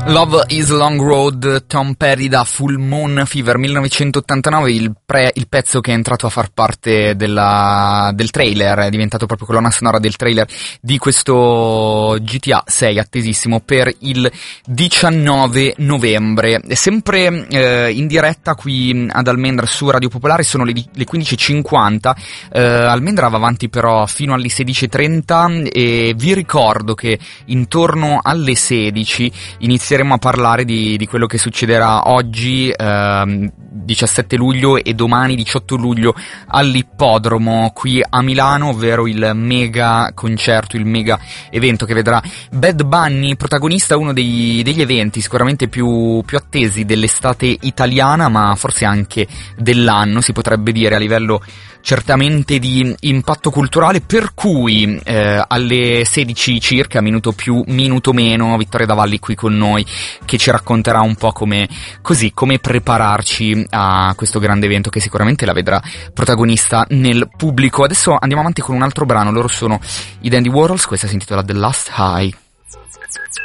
Love is Long Road, Tom Petty da Full Moon Fever 1989, il pezzo che è entrato a far parte del trailer, è diventato proprio colonna sonora del trailer di questo GTA 6 attesissimo per il 19 novembre. È sempre in diretta qui ad Almendra su Radio Popolare, sono le 15.50, Almendra va avanti però fino alle 16.30 e vi ricordo che intorno alle 16 inizieremo a parlare di quello che succederà oggi 17 luglio e domani 18 luglio all'Ippodromo qui a Milano, ovvero il mega concerto, il mega evento che vedrà Bad Bunny protagonista, uno degli eventi sicuramente più attesi dell'estate italiana, ma forse anche dell'anno, si potrebbe dire, a livello certamente di impatto culturale, per cui alle 16 circa, minuto più, minuto meno, Vittoria Davalli qui con noi che ci racconterà un po' come prepararci a questo grande evento che sicuramente la vedrà protagonista nel pubblico. Adesso andiamo avanti con un altro brano, loro sono i Dandy Warhols, questa si intitola The Last High.